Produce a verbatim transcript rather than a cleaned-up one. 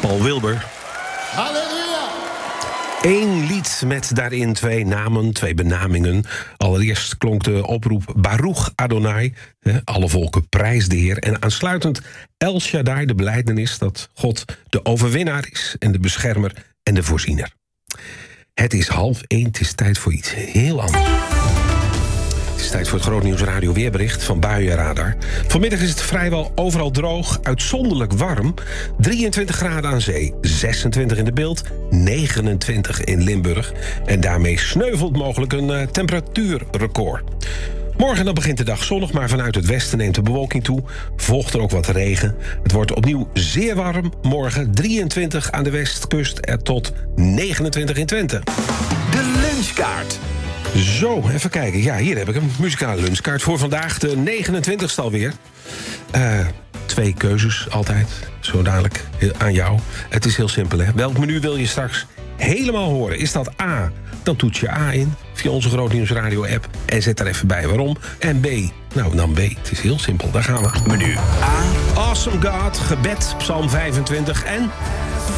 Paul Wilber. Halleluja! Eén lied met daarin twee namen, twee benamingen. Allereerst klonk de oproep Baruch Adonai, alle volken prijs de Heer. En aansluitend El Shaddai, de belijdenis dat God de overwinnaar is en de beschermer en de voorziener. Het is half één, het is tijd voor iets heel anders. Het is tijd voor het Grootnieuws Radio weerbericht van Buienradar. Vanmiddag is het vrijwel overal droog, uitzonderlijk warm. drieëntwintig graden aan zee, zesentwintig in de Bilt, negenentwintig in Limburg. En daarmee sneuvelt mogelijk een uh, temperatuurrecord. Morgen dan begint de dag zonnig, maar vanuit het westen neemt de bewolking toe. Volgt er ook wat regen. Het wordt opnieuw zeer warm. Morgen drieëntwintig aan de westkust en tot negenentwintig in Twente. De lunchkaart. Zo, even kijken. Ja, hier heb ik een muzikale lunchkaart voor vandaag, de negenentwintigste alweer. Uh, twee keuzes altijd, zo dadelijk aan jou. Het is heel simpel, hè. Welk menu wil je straks helemaal horen? Is dat A, dan toets je A in via onze Grootnieuws Radio app en zet er even bij waarom. En B, nou dan B, het is heel simpel, daar gaan we. Menu A. Awesome God, gebed, Psalm vijfentwintig en